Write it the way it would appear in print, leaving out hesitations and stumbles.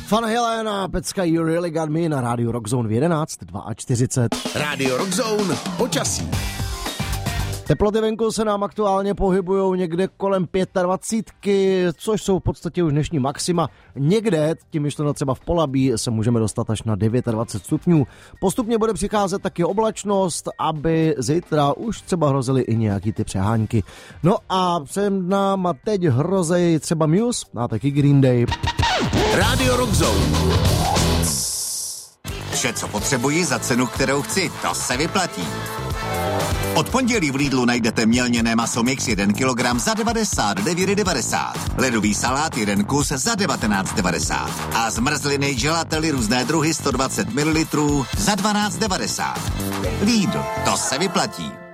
Van Halen a pecka You Really Got Me na rádiu Rockzone v 11:42. Rádio Rockzone, počasí. Teploty venku se nám aktuálně pohybují někde kolem 25, což jsou v podstatě už dnešní maxima. Někde, tím myšleno třeba v Polabí, se můžeme dostat až na 29 stupňů. Postupně bude přicházet taky oblačnost, aby zítra už třeba hrozily i nějaký ty přehánky. No a před náma teď hrozí třeba Muse a taky Green Day. Rádio Rockzone. Vše, co potřebuji za cenu, kterou chci, to se vyplatí. Od pondělí v Lidlu najdete mělněné maso mix 1 kg za 99,90. Ledový salát 1 kus za 19,90. A zmrzliny gelately různé druhy 120 ml za 12,90. Lidl, to se vyplatí.